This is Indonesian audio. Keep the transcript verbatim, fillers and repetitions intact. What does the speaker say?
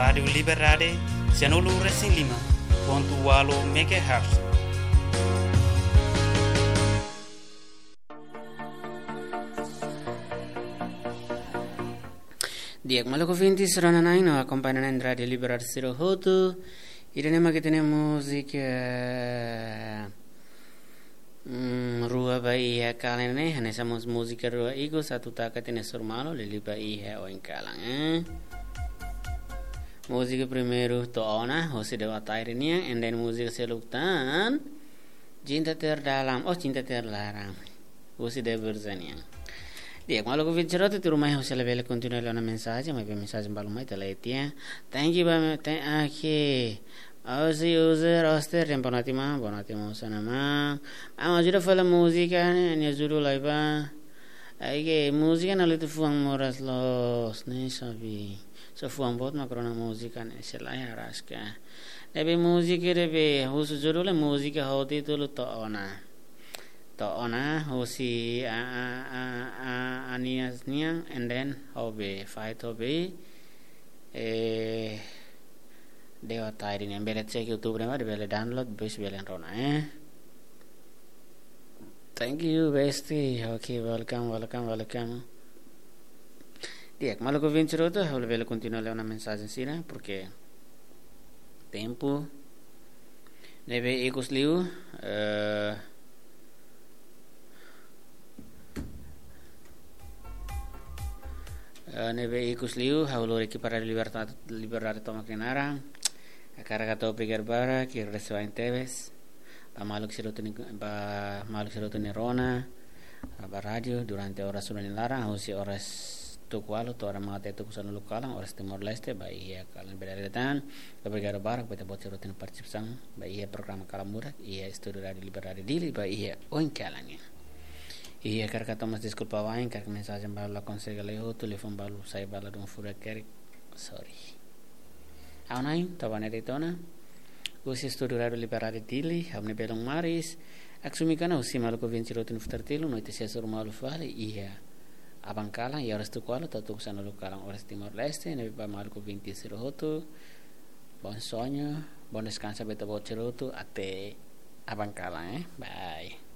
Radio Liberare ciento lima punto walo megahertz. Diak maluku vinti serana nai no acompanhamento in Radio Liberare Siro Hotu. Irene que tenemos música mm, rua Bahia kalian ne hanesamos música rua igo satu taka tene sormalo le liba ihe o inkalang eh. Música primeiro toona hosi dewa tairinia and then música selutan cinta terdalam oh cinta terlarang hosi de versania. Dia kalau kau bicara tu rumah hosi lebih continue lona mensagem mai mensagem balu mai teletia thank you ba thank okay. Oggi user oster tempo un attimo, buon attimo sana ma. Ma giuro fa la musica, ne giuro live. Ai che musica non le tu fuang moras los, ne sabi. So fuang bot ma corona musica ne se la haraska. Debe musica debe, husu giuro le musica hoti tu lu to ona. To ona husi a a a a anias nia and then hobe fight hobe. Eh Dewa tadi ni ambil cek YouTube ni ada boleh download bes boleh rona eh. Thank you bestie. Okay, welcome, welcome, welcome. Dia malu ko vincero tu, boleh boleh continuar le una mensagem sira porque tempo deve ikut liu eh neve ikut liu haulo recuperar libertad libertad toma kenara. Akara kato prigar bara ki resewa inteves ba maluk sirotuni ba maluk sirotuni rona ba radio durante ora sulla nilara hosi oras tukwalo to ora mate tu kusano lukalang oras timor leste ba iya kalan beratan ba prigar bara beta bot sirotuni participsang ba iya program kalamura iya studio radio liberare dili ba iya oin kalangnya iya kar kato mas disculpa wain kar mensagem ba la consega leo telefon balu sai bala dum fura kerik sorry. Aunai, tawane retona. Usi studio radio liberare dili, hamne belong maris. Aksumikana usi maluko vinciro tin ftartilo, no ite sesor malu fale, iya. Abangkalang, ya oras tu kuala, tatuk sana lukalang oras timor leste, nebi pa maluko vinti siro hotu. Bon sonho, bon descansa beta bot cirotu, ate abangkalang eh. Bye.